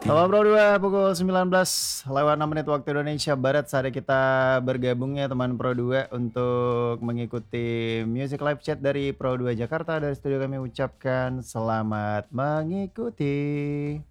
Halo Bro 2 pukul 19 lewat 6 menit waktu Indonesia Barat. Saatnya kita bergabung ya teman Pro 2 untuk mengikuti music live chat dari Pro 2 Jakarta. Dari studio kami ucapkan selamat mengikuti.